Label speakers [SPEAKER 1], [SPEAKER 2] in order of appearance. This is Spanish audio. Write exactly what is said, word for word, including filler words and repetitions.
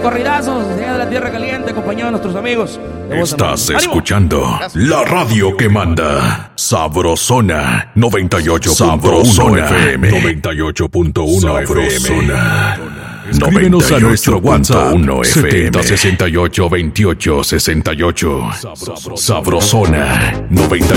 [SPEAKER 1] corridazos de la tierra caliente, acompañado de nuestros amigos.
[SPEAKER 2] Estás escuchando la radio que manda. Sabrosona noventa y ocho punto uno F M. noventa y ocho punto uno F M. Escríbenos a nuestro WhatsApp setenta sesenta y ocho veintiocho sesenta y ocho. Sabrosona noventa